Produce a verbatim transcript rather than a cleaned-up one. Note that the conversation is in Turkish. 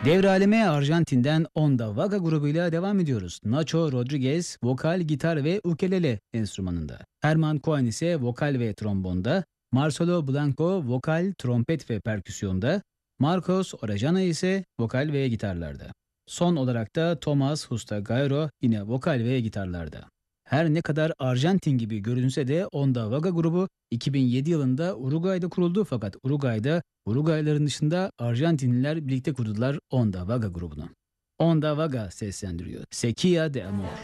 Devraleme Arjantin'den Onda Vaga grubuyla devam ediyoruz. Nacho Rodriguez vokal, gitar ve ukelele enstrümanında. Herman Cohen ise vokal ve trombonda. Marcelo Blanco vokal, trompet ve perküsyonda. Marcos Orellana ise vokal ve gitarlarda. Son olarak da Thomas Hustagairo yine vokal ve gitarlarda. Her ne kadar Arjantin gibi görünse de Onda Vaga grubu iki bin yedi yılında Uruguay'da kuruldu, fakat Uruguay'da Uruguayların dışında Arjantinliler birlikte kurdular Onda Vaga grubunu. Onda Vaga seslendiriyor. Sequía de Amor.